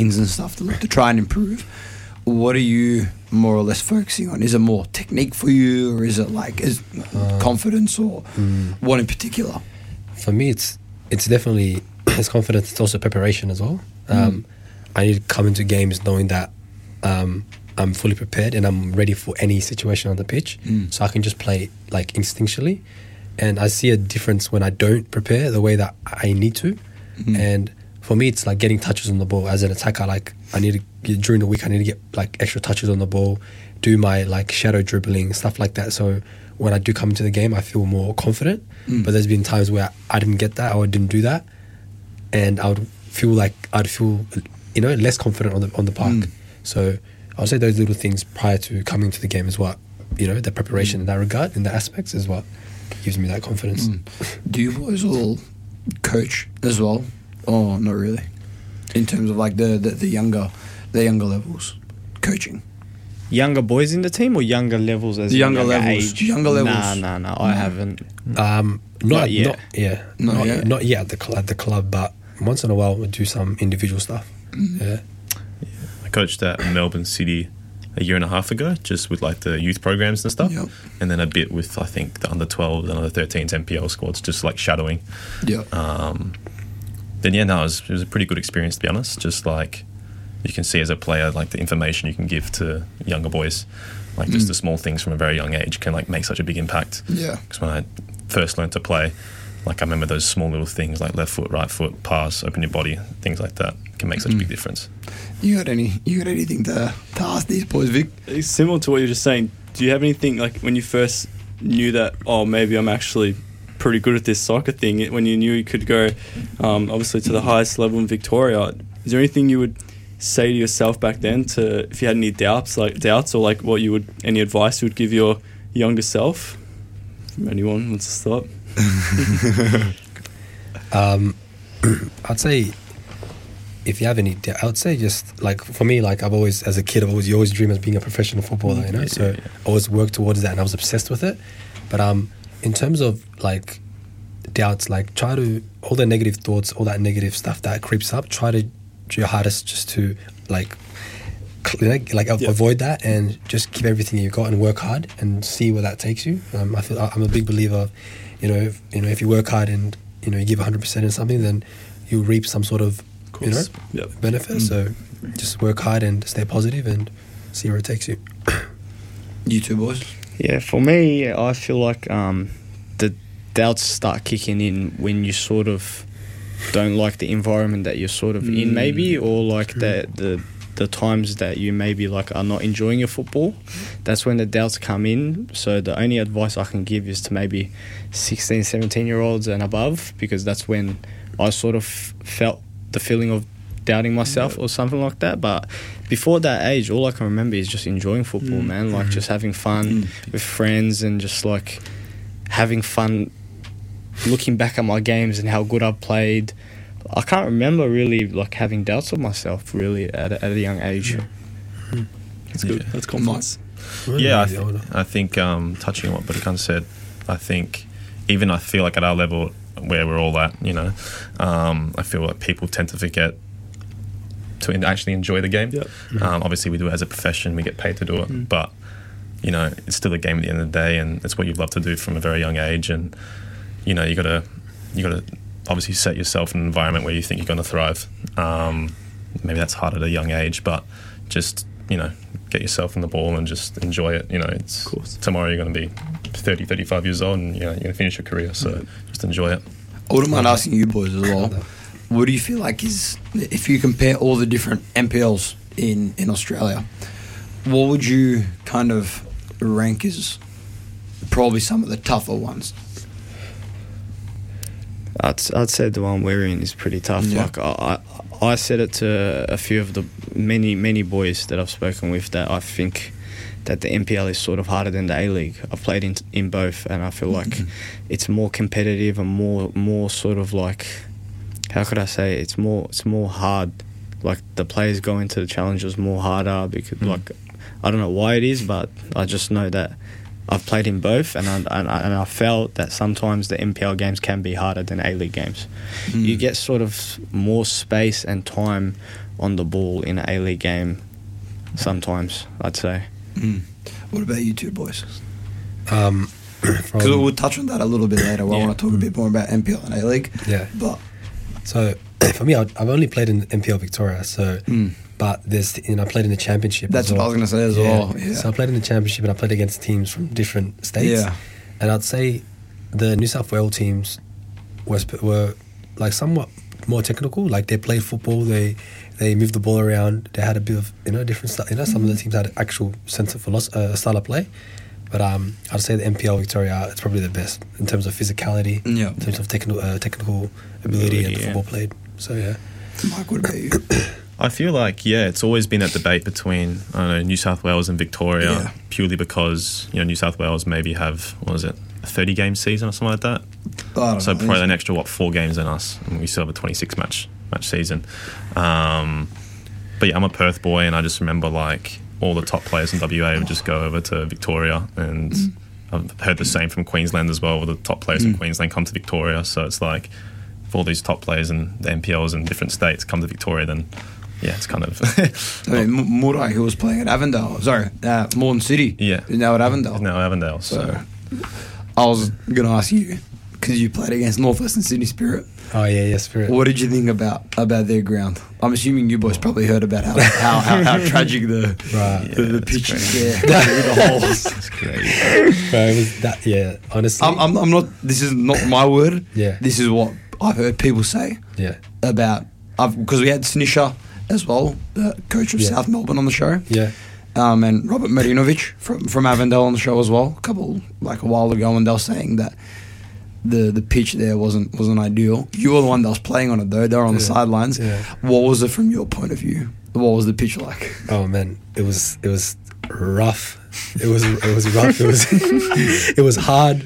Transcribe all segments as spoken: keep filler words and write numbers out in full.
things and stuff to, to try and improve. What are you more or less focusing on? Is it more technique for you, or is it like is Uh, confidence, or mm. what in particular? For me, it's it's definitely it's confidence. It's also preparation as well. Um, Mm. I need to come into games knowing that um, I'm fully prepared and I'm ready for any situation on the pitch, Mm. so I can just play like instinctually. And I see a difference when I don't prepare the way that I need to. Mm. And for me, it's like getting touches on the ball as an attacker. Like I need to get, during the week, I need to get like extra touches on the ball, do my like shadow dribbling, stuff like that. So when I do come into the game, I feel more confident. Mm. But there's been times where I didn't get that or I didn't do that, and I would feel like I'd feel, you know, less confident on the on the park. Mm. So I would say those little things prior to coming to the game is what, you know, the preparation Mm. in that regard, in that aspects, is what gives me that confidence. Mm. Do you boys all coach as well? Oh, not really. In terms of like the, the, the younger the younger levels, coaching. Younger boys in the team or younger levels as The in younger younger levels. age? Younger levels. Nah, nah, nah. I No. haven't. Um, not, Not not yet. Not, yeah, Not not, yet. not yet at the club, at the club, but once in a while we do some individual stuff. Mm. Yeah. I coached at Melbourne City a year and a half ago, just with like the youth programs and stuff, Yep. and then a bit with I think the under twelves and under thirteens N P L squads, just like shadowing. Yeah. Um, then yeah, no, it was, it was a pretty good experience, to be honest. Just like you can see as a player, like the information you can give to younger boys, like just Mm. the small things from a very young age can like make such a big impact. Yeah. Because when I first learned to play, like I remember those small little things like left foot, right foot, pass, open your body, things like that can make such a Mm. big difference. You got any? You got anything to, to ask these boys, Vic? It's similar to what you were just saying. Do you have anything like when you first knew that, oh, maybe I'm actually pretty good at this soccer thing, when you knew you could go um, obviously to the highest level in Victoria? Is there anything you would say to yourself back then, to if you had any doubts, like doubts, or like what you would, any advice you would give your younger self? From anyone wants to start? Um, I'd say if you have any, I would say just like for me, like I've always, as a kid, I've always, you always dream of being a professional footballer, you know. Yeah, so yeah. I always worked towards that, and I was obsessed with it. But um, in terms of like doubts, like try to all the negative thoughts, all that negative stuff that creeps up, try to do your hardest just to like cl- like a- Yeah. avoid that, and just keep everything you got and work hard and see where that takes you. Um, I feel I'm a big believer of, you know, if, you know, if you work hard and you know you give one hundred percent in something, then you reap some sort of, you know, Yep. benefit. Mm. So just work hard and stay positive and see where it takes you. You two boys. Yeah, for me, I feel like um, the doubts start kicking in when you sort of don't like the environment that you're sort of in, Mm. maybe, or like True. the the the times that you maybe like are not enjoying your football. That's when the doubts come in. So the only advice I can give is to maybe sixteen, seventeen year olds and above, because that's when I sort of felt the feeling of doubting myself or something like that. But before that age, all I can remember is just enjoying football, Mm. man. Like just having fun Mm. with friends and just like having fun looking back at my games and how good I've played. I can't remember really like having doubts of myself really at a, at a young age. That's good. Yeah. That's confidence. Yeah, I, Really th- older. I think um, touching on what Barikan said, I think even I feel like at our level where we're all at, you know, um, I feel like people tend to forget to en- actually enjoy the game. Yep. Um, obviously, we do it as a profession; we get paid to do it, Mm. but you know, it's still a game at the end of the day, and it's what you love to do from a very young age. And you know, you gotta you gotta obviously set yourself in an environment where you think you're going to thrive. Um, maybe that's hard at a young age, but just you know, get yourself in the ball and just enjoy it. You know, it's Of course. tomorrow you're going to be thirty, thirty-five years old, and you know, you're going to finish your career. So just enjoy it. I wouldn't mind asking you boys as well. What do you feel like is, if you compare all the different N P Ls in, in Australia, what would you kind of rank as probably some of the tougher ones? I'd I'd say the one we're in is pretty tough. Yeah. Like I, I I said it to a few of the many many boys that I've spoken with, that I think that the N P L is sort of harder than the A League. I've played in in both, and I feel like it's more competitive and more more sort of like, how could I say it? It's more it's more hard. Like the players go into the challenges more harder because Mm. like I don't know why it is, but I just know that I've played in both, and I, and, I, and I felt that sometimes the N P L games can be harder than A League games. Mm. You get sort of more space and time on the ball in an A-League game sometimes, I'd say. Mm. What about you two boys? Um, Because from- we'll touch on that a little bit later. I Yeah. want to talk a bit more about N P L and A-League. yeah. But So for me, I've I've only played in N P L Victoria. So, Mm. but there's you know I played in the championship. that's as what I well. was going to say as well. Yeah. So I played in the championship and I played against teams from different states. Yeah. And I'd say the New South Wales teams were sp- were like somewhat more technical. Like they played football. They they moved the ball around. They had a bit of you know different stuff. You know some of the teams had actual sense of philosophy, uh, style of play. But um, I'd say the N P L Victoria it's probably the best in terms of physicality. Yeah. In terms of technical uh, technical ability, and the yeah. football played. So yeah. Mike, what about you? I feel like, yeah, it's always been that debate between, I don't know, New South Wales and Victoria, Yeah. purely because, you know, New South Wales maybe have, what was it, a thirty-game season or something like that? I don't So know. probably an extra, what, four games than us, and we still have a twenty-six match match season. Um, but yeah, I'm a Perth boy, and I just remember, like, all the top players in W A would just go over to Victoria, and I've heard the same from Queensland as well, where the top players from Queensland come to Victoria, so it's like, if all these top players in the N P Ls in different states come to Victoria, then yeah, it's kind of I mean, M- Murai, who was playing at Avondale, sorry, uh, Morton City, Yeah. is now at Avondale. now Avondale. So, So, I was going to ask you, because you played against Northwestern Sydney Spirit, Oh yeah, yeah, Spirit. what did you think about about their ground? I'm assuming you boys probably heard about how how, how, how tragic the Right. the, the that's pitch is crazy. there with the holes. it's crazy. Bro, it was that. Yeah, honestly. I'm, I'm, I'm not. This is not my word. Yeah. This is what I've heard people say yeah. about. Because we had Snisha as well, the coach of Yeah. South Melbourne, on the show. Yeah. Um, and Robert Marinovic from, from Avondale on the show as well, a couple like a while ago, and they were saying that the the pitch there wasn't wasn't ideal. You were the one that was playing on it though; they were on the Yeah. sidelines. Yeah. What was it from your point of view? What was the pitch like? Oh man, it was it was rough. It was it was rough. It was it was hard.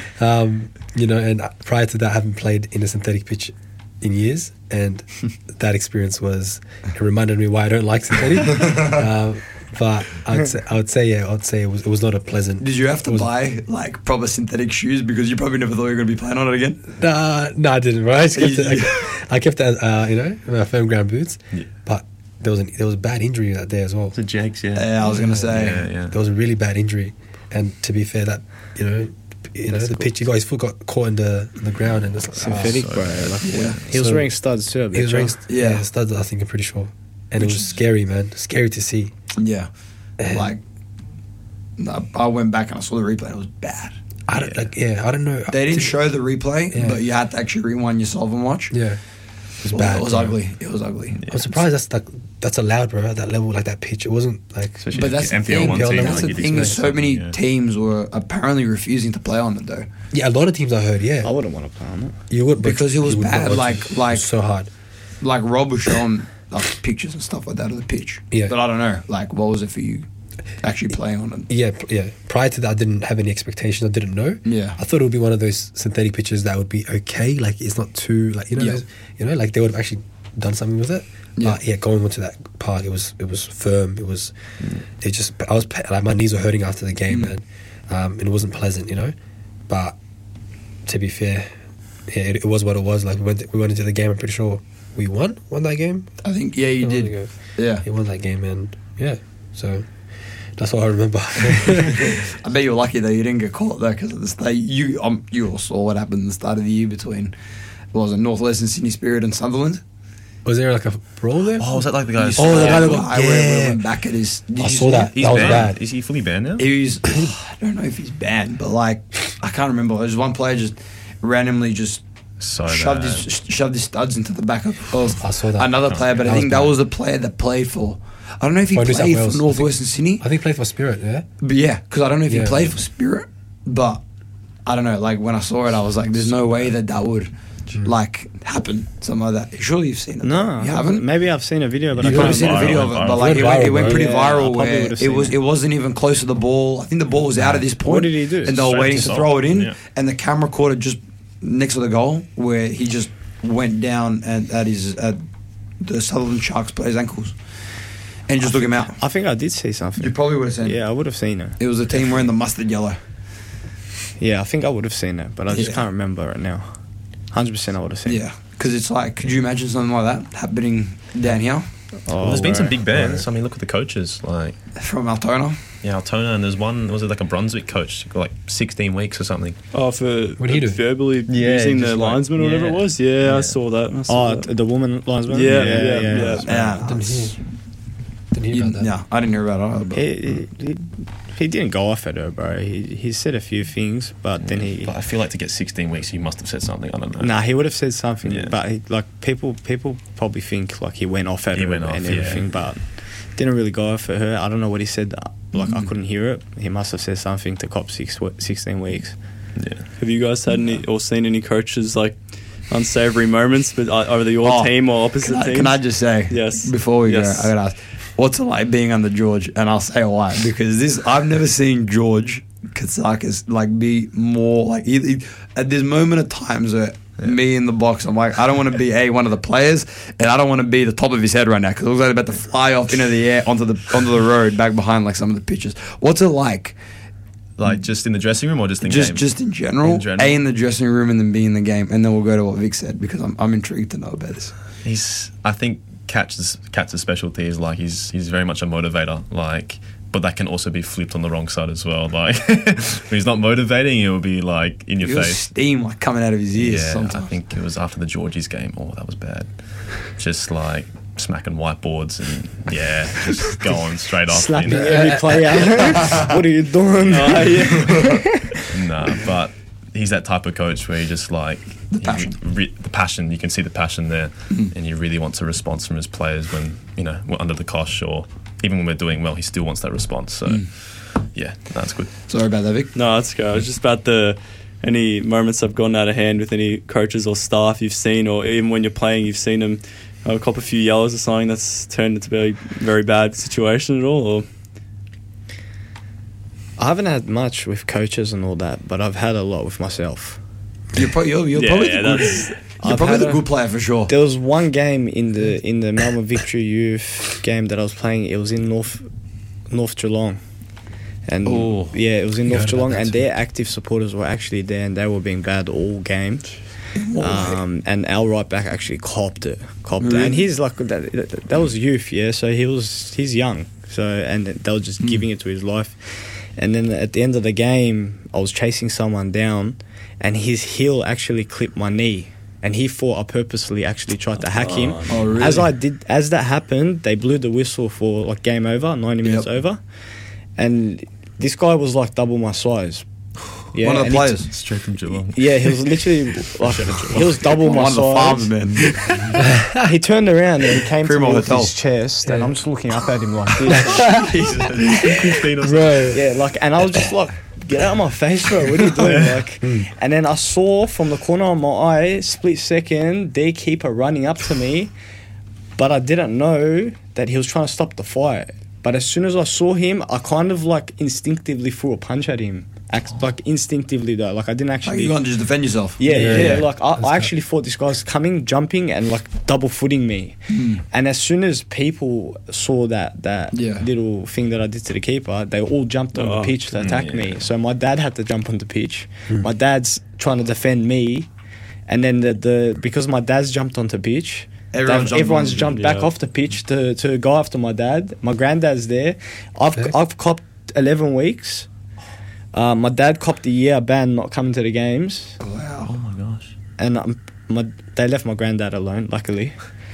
Um, you know, and prior to that, I haven't played in a synthetic pitch in years, and that experience was it reminded me why I don't like synthetic. um, but I would say I would say yeah, I would say it was it was not a pleasant. Did you have it to was- buy like proper synthetic shoes because you probably never thought you were going to be playing on it again? Nah, no, I didn't. Right, I just kept it. I, I kept it, uh, you know, my firm ground boots. Yeah. But there was an, there was a bad injury that day as well. The Jags, yeah. Yeah, I was going to say. Yeah, yeah. There was a really bad injury, and to be fair, that you know, you know, That's the cool. pitch, you got his foot got caught in the in the ground, and it's like, Synthetic, oh, bro. Like, Yeah. He was So- wearing studs too. I He was bet wearing, you. yeah, Yeah. studs. I think I'm pretty sure, and Which it was is- scary, man. Scary to see. Yeah. And Like, I I went back and I saw the replay and it was bad. I don't, like, yeah, I don't know. They didn't show the replay, Yeah. but you had to actually rewind yourself and watch. Yeah, it was Well, bad. It was bro. ugly. It was ugly. I'm surprised that's like that's allowed, bro. At that level, like that pitch, it wasn't like. Especially But if that's the M P L thing. one That's team, That's like, the you'd thing. Is expect so many something, yeah. teams were apparently refusing to play on it though, Yeah, a lot of teams I heard. Yeah, I wouldn't want to play on it. you would but because it was you would not bad, want to. like- It like- was so hard. like Rob was showing like pictures and stuff like that of the pitch. Yeah. But I don't know. Like, what was it for you actually playing on it? Yeah, p- yeah. Prior to that, I didn't have any expectations. I didn't know. Yeah. I thought it would be one of those synthetic pitches that would be okay. Like it's not too like you know, Yeah. those- you know, like they would have actually done something with it. Yeah. But yeah, going onto that park, it was it was firm. It was it just I was pa- like my knees were hurting after the game, Mm. man, um, and it wasn't pleasant, you know. But to be fair, yeah, it, it was what it was. Like we went we went into the game. I'm pretty sure we won won that game. I think yeah, you How long did. ago? Yeah. He won that game, and yeah, so that's what I remember. I bet you're lucky though you didn't get caught though because at the start you um you all saw what happened at the start of the year between what was it Northwestern Sydney Spirit and Sunderland. Was there like a brawl there? Oh, was that like the guy? You Oh, the saw guy that the got- guy where- where yeah. went back at his. Did I you saw see that. it? He's That was banned. bad. Is he fully banned now? He was. I don't know if he's banned, but like I can't remember. There's one player just randomly just So shoved bad. his shoved his studs into the back of, of I saw that. another player. But That I was think that bad. was the player that played for. I don't know if he For New South played Wales. for Northwestern Sydney. I think he played for Spirit. Yeah. But yeah, because I don't know if Yeah. he played for Spirit, but I don't know. Like when I saw it, I was like, "There's no way that that would like happen." Something like that. Surely you've seen it. No, you haven't. Maybe I've seen a video, but You've I probably can't seen a remember. video of it, viral. but like It it went went, it viral, went bro. pretty Yeah, I viral. probably Where would've it seen was, it. it wasn't even close to the ball. I think the ball was out at this point. What did he do? And they were Straight waiting to to goal. throw it in, Yeah. and the camera caught it just next to the goal, where he just went down and at his at the Sutherland Sharks player's ankles, and just took him out. I think I did see something. You probably would have seen. Yeah, I would have seen it. It was a team wearing the mustard yellow. Yeah, I think I would have seen it, but I just Yeah. can't remember it now. Hundred percent, I would have seen. Yeah, because it's like, could you imagine something like that happening down here? Oh, There's been some bro. big bands. I mean, look at the coaches. Like, From Altona. yeah, Altona, and there's one, was it like a Brunswick coach, like sixteen weeks or something? Oh, for What did he do? verbally Yeah, using the just like- linesman or whatever it yeah. was. Yeah, Yeah. I saw that. I saw Oh, that. t- the woman linesman. Yeah, yeah, yeah. Yeah, Didn't that's- hear, didn't hear you- about that. yeah, I didn't hear about it either. But He, he, he didn't go off at her, bro. He he said a few things, but then he. But I feel like to get sixteen weeks, he must have said something. I don't know. Nah, he would have said something, Yeah. but he, like people, people probably think like he went off at He her went and off, everything, yeah. but didn't really go off at her. I don't know what he said. Like I couldn't hear it. He must have said something to cop six, sixteen weeks. Yeah. Have you guys had any or seen any coaches like unsavory moments, but uh, over your Oh, team or opposite Can I, teams? can I just say, Yes. before we Yes. go, I gotta ask, what's it like being under George? And I'll say why. Because this, I've never seen George Katsakis like be more like he, he- at this moment of times where me in the box, I'm like, I don't want to be a one of the players, and I don't want to be the top of his head right now because it looks like they're about to fly off into the air onto the onto the road back behind like some of the pitches. What's it like? Like just in the dressing room or just in Just game? just in general, In general. A in the dressing room and then B in the game, and then we'll go to what Vic said because I'm I'm intrigued to know about this. He's. I think Kat's Kat's specialty is like he's he's very much a motivator. Like, but that can also be flipped on the wrong side as well. Like, when he's not motivating, he'll be like in your He was face. steam like coming out of his ears Yeah, sometimes. I think it was after the Georgies game. Oh, that was bad. Just like smacking whiteboards and yeah, just going straight off. Slapping in. every player. What are you doing? Oh, yeah. Nah, but he's that type of coach where you just like the passion. Re- the passion. You can see the passion there, and you really want a response from his players when you know we're under the cosh or even when we're doing well. He still wants that response. So yeah, that's good. Sorry about that, Vic. No, that's good. It's just about the any moments that have gone out of hand with any coaches or staff you've seen, or even when you're playing, you've seen them uh, cop a few yellows or something that's turned into a very, very bad situation at all. Or I haven't had much with coaches and all that, but I've had a lot with myself. You're, pro- you're, you're Yeah, probably yeah, the good, that's- you're I've probably had the a- good player for sure. There was one game in the in the Melbourne Victory Youth game that I was playing. It was in North North Geelong, and Oh. yeah, it was in You North heard about Geelong, that and too. their active supporters were actually there, and they were being bad all game. Um, and our right back actually copped it, copped it, Really? and he's like that. That was youth, yeah. So he was he's young, so and they were just giving it to his life. And then at the end of the game, I was chasing someone down, and his heel actually clipped my knee. And he thought I purposely actually tried to hack him. Oh, really? As I did, as that happened, they blew the whistle for like game over, ninety minutes Yep. over, and this guy was like double my size. Yeah, One of the and he players. t- Straight from Geelong. yeah, he was literally like he was double my One of the farms, size. man. He turned around and he came to Primo me with Hotel. his chest, and I'm just looking up at him like this. fifteen or something. Yeah, like, and I was just like, get out of my face, bro. What are you doing? Like, and then I saw from the corner of my eye, split second, their keeper running up to me, but I didn't know that he was trying to stop the fight. But as soon as I saw him, I kind of like instinctively threw a punch at him. Act, like instinctively though, like I didn't Like, actually. you can't just defend yourself. Yeah, yeah, Yeah, yeah. Like I, That's I actually thought this guy's coming, jumping, and like double footing me. And as soon as people saw that that Yeah. little thing that I did to the keeper, they all jumped on Oh. the pitch to attack Yeah. me. So my dad had to jump on the pitch. My dad's trying to defend me, and then the, the because my dad's jumped onto pitch. Everyone's they've- jumped everyone's on- jumped back yeah. off the pitch to, to go after my dad. My granddad's there. I've Fair. I've copped eleven weeks. Uh, my dad copped a year ban not coming to the games, Wow. Oh my gosh. and um, my they left my granddad alone, luckily.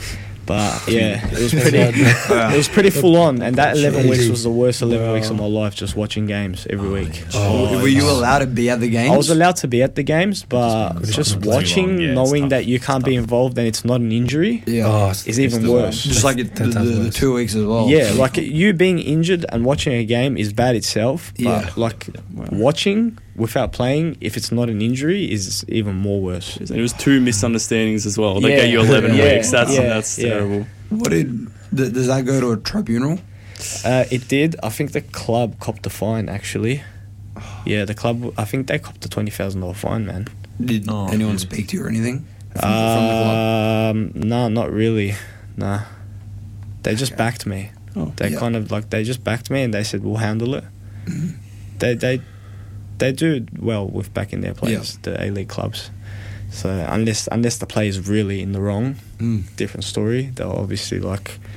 But yeah, it was pretty. it was pretty full on, and that eleven weeks was the worst eleven Wow. weeks of my life, just watching games every week. Oh, Were you allowed to be at the games? I was allowed to be at the games, but It's just not too watching, long. Yeah, it's knowing tough. that you can't be Tough. involved and it's not an injury, Yeah. Oh, it's- is even still worse. just like it, the, ten times the, the worse. two weeks as well. Yeah, like you being injured and watching a game is bad itself. But Yeah. like watching without playing, if it's not an injury, is even more worse. And it was two misunderstandings as well. They Yeah. get you eleven Yeah. weeks. That's Yeah. that's Yeah. terrible. What did th- does that go to a tribunal? Uh, it did. I think the club copped the fine actually. Yeah, the club. I think they copped a twenty thousand dollar fine, man. Did Oh, anyone really? speak to you or anything from, the- from the club? Um, no, not really. Nah, they just Okay. backed me. Oh, They yeah. kind of like they just backed me and they said we'll handle it. They they they do well with backing their players, the A League clubs. So unless unless the player's really in the wrong, Mm. different story. They'll obviously like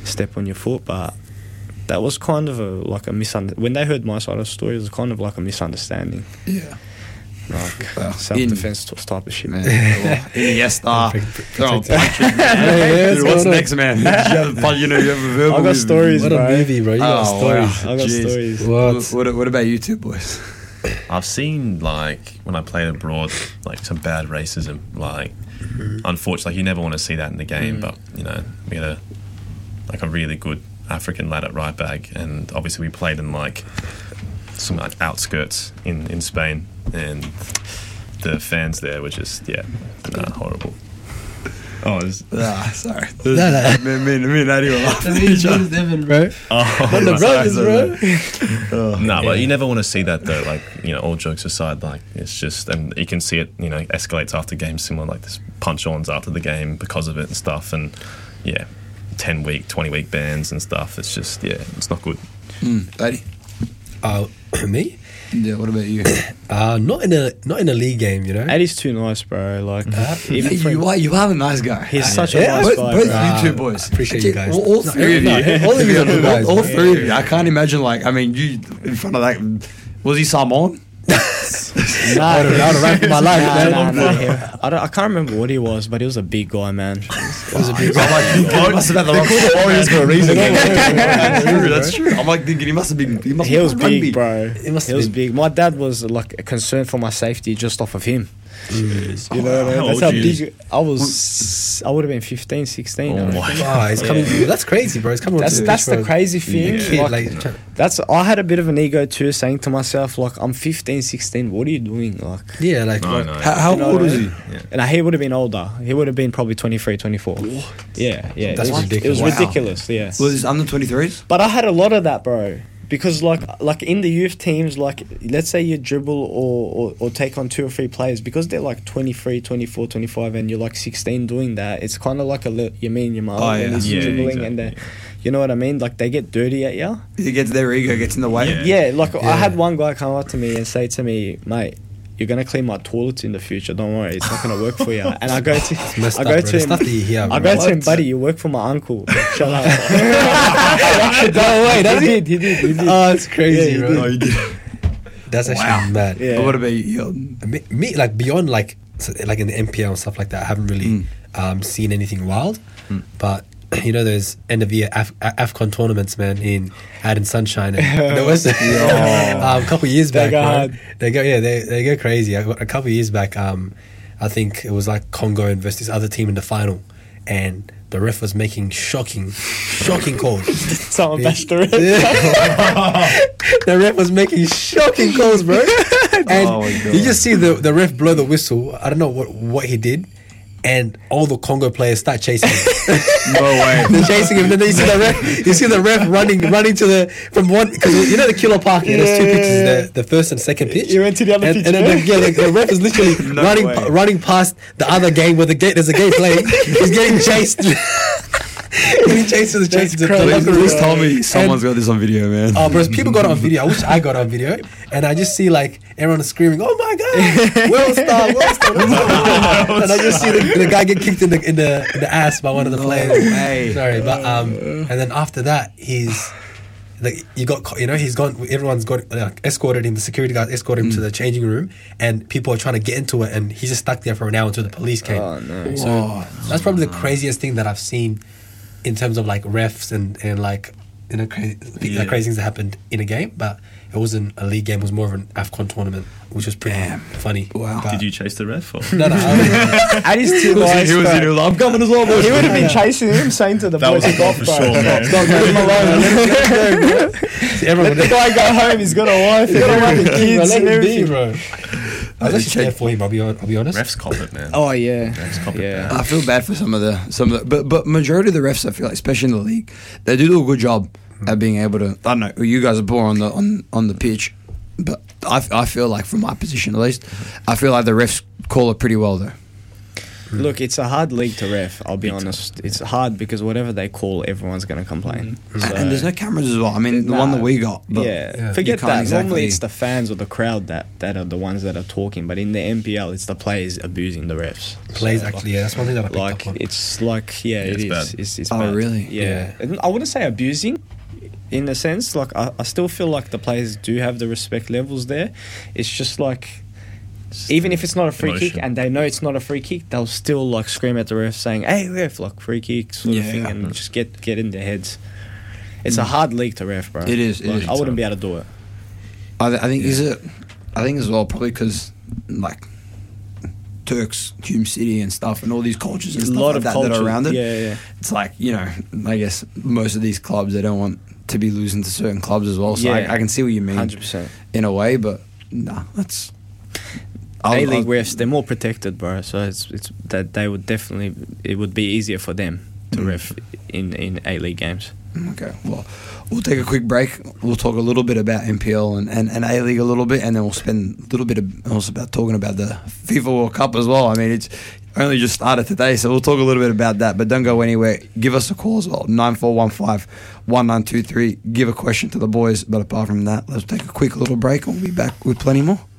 step on your foot, but that was kind of a like a misunderstanding. When they heard my side of the story, it was kind of like a misunderstanding, Yeah. like Well, self-defense type of shit. Man, well, yes, uh, throw a punch. Yeah, yeah, Dude, what's going on? next, man? You have a punch, you know, you have a verbal. I got with- stories, What a bro. movie, bro. You got Oh, stories. wow. I got Jeez. stories. What? What, what about you two boys? I've seen like when I played abroad, like some bad racism. Like, unfortunately, like, you never want to see that in the game. Mm. But you know, we had a like a really good African lad at right back, and obviously we played in like some like outskirts in in Spain, and the fans there were just yeah, nah, horrible. Oh, it was, Ah, sorry. No, no. Me, me, me and Addy were laughing at each other. Devin, bro. oh, Not the right. brothers, sorry, bro. No, but you never want to see that though. Like, you know, all jokes aside, like it's just, and you can see it, you know, escalates after games, similar like this punch-ons after the game because of it and stuff. And yeah, ten week, twenty week bans and stuff. It's just, yeah, it's not good. Mm, Addy? Uh, me? Yeah, what about you? Uh, not in a not in a league game, you know. Eddie's too nice, bro. Like, even Hey, for- you, are, you are a nice guy. he's Uh, such yeah. a nice both guy, both bro. you two Uh, boys. I appreciate you guys. All, all No, three of no, you. all of you are all, guys, all man. three of you. I can't imagine, like, I mean, you in front of that. Was he Samoan? Nah, I would have ran for my life, nah, man. nah, nah, he- I, don't, I can't remember what he was, but he was a big guy, man. It was a big I'm like, he must have had the wrong Warriors for a reason. That's true. That's true. I'm like thinking he must have been. He, must He have was played rugby. big, bro. It must He have was been. big. My dad was like concerned for my safety just off of him. You know, How that's old how you? big I was. I would have been fifteen, sixteen. Oh I my reckon. Oh, it's coming. Yeah. That's crazy, bro. It's coming. That's to that's the bro. crazy thing. Kid, Like, like, try- that's I had a bit of an ego too, saying to myself like, I'm fifteen, sixteen. What are you doing? Like, yeah, like, No, like- no. How, how You know old what was I he? mean? and he would have been older. He would have been probably twenty-three, twenty-four. Yeah, yeah. That's it was, ridiculous. It was Wow. ridiculous. Yeah. Was this under twenty-threes? But I had a lot of that, bro. Because like like in the youth teams, like let's say you dribble or, or, or take on two or three players, because they're like twenty-three, twenty-four, twenty-five, and you're like sixteen doing that, it's kind of like a li- you mean your mum Oh, and yeah. he's Yeah, dribbling exactly, and they, yeah. you know what I mean? Like they get dirty at you. It gets their ego gets in the way. Yeah. Yeah, like I Yeah. had one guy come up to me and say to me, mate, you're gonna clean my toilets in the future. Don't worry, it's not gonna work for you. And I go to, messed I up, go bro. to The him. stuff that you hear, I bro. go to him, What? buddy. You work for my uncle. Shut up. No way, does he he? did. He did. He did. Oh, it's crazy, Yeah, bro. Oh, you did. That's actually Wow. mad. Yeah. But what about you? Me, me, like beyond like so, like in the N P L and stuff like that, I haven't really Mm. um, seen anything wild. But you know, there's end of year Af- A- AFCON tournaments, man, in out in Sunshine and the West. um, a couple years They back, go bro, hard. they go yeah, they they go crazy. I got- A couple years back, um, I think it was like Congo and versus this other team in the final, and the ref was making shocking, shocking calls. Someone Yeah. bashed the ref. The ref was making shocking calls, bro. And Oh my God. you just see the, the ref blow the whistle. I don't know what, what he did. And all the Congo players start chasing him. No way. They're chasing him. Then you see the ref. You see the ref running, running to the from one because you know the Kilo Park. Yeah, there's two Yeah, pitches. yeah, yeah. The, the first and second pitch. You went to the other and, pitch, and then the, yeah? yeah, the, the ref is literally No running, way. pa- running past the other game where the gate. There's a game playing. He's getting chased. Getting chased to the chased to the crazy, locker Please, room. please tell me someone's got this on video, man. Oh, bro, people got it on video. I wish I got it on video. And I just see like everyone is screaming, "Oh my god, World Star, World Star!" World Star." And I just see the, the guy get kicked in the in the in the ass by one of the No players. way. Sorry, but um, and then after that, he's like, you got co- you know he's gone. Everyone's got like, escorted him. The security guys escorted him to the changing room, and people are trying to get into it, and he's just stuck there for an hour until the police came. Oh, no. So Whoa. that's probably the craziest thing that I've seen in terms of like refs and, and like you know crazy, Yeah. like crazy things that happened in a game, but it wasn't a league game. It was more of an AFCON tournament, which was pretty Damn. funny. Wow. But- Did you chase the ref? Or? No, no. I- And he's too nice, he was bro. in here, I'm coming as well, boys. He would have been chasing him, saying to the That boys, was a "Stop, for bro. sure, man. Stop, leave him alone. Let him go, bro. See, everyone Let the guy go home. He's got a wife. He's got a wife and Bro, kids let and him be, everything. bro. I was actually scared for him. I'll be, hon- I'll be honest. Refs cop it, man. Oh yeah, Refs cop it yeah. bad. I feel bad for some of the some of the, but but majority of the refs, I feel like, especially in the league, they do do a good job at being able to. I don't know. You guys are poor on the on, on the pitch, but I, I feel like from my position at least, I feel like the refs call it pretty well though. Look, it's a hard league to ref. I'll be Big time. honest. It's hard because whatever they call, everyone's going to complain. So- and there's no cameras as well. I mean, the one Nah. that we got. But yeah, Yeah. forget You can't that. exactly- Normally, it's the fans or the crowd that, that are the ones that are talking. But in the N P L, it's the players abusing the refs. Plays So, actually, yeah, that's one thing that I picked Like up on. it's like yeah, Yeah, it it's is. bad. It's, it's Oh, bad. really? Yeah. And I wouldn't say abusing, in a sense. Like I, I still feel like the players do have the respect levels there. It's just like. Even if it's not a free Emotion. kick and they know it's not a free kick, they'll still like scream at the ref saying, "Hey ref, like free kick," sort of Yeah. thing, and just get get in their heads. It's a hard league to ref, bro. It is, it Like, is. I wouldn't be able to do it. I, th- I think is it. I think as well probably because like Turks, Hume City, and stuff, and all these cultures and There's a stuff lot like of that culture. that are around it. Yeah, yeah. It's like you know, I guess most of these clubs they don't want to be losing to certain clubs as well. So Yeah. I, I can see what you mean Hundred percent. in a way, but nah, that's. I'll- A League I'll- refs, they're more protected, bro. So it's it's that they would definitely it would be easier for them to Mm. ref in in A League games. Okay, well, we'll take a quick break. We'll talk a little bit about N P L and, and, and A-League a little bit, and then we'll spend a little bit of, also about talking about the FIFA World Cup as well. I mean, it's only just started today, so we'll talk a little bit about that, but don't go anywhere. Give us a call as well, nine four one five, one nine two three. Give a question to the boys, but apart from that, let's take a quick little break, and we'll be back with plenty more.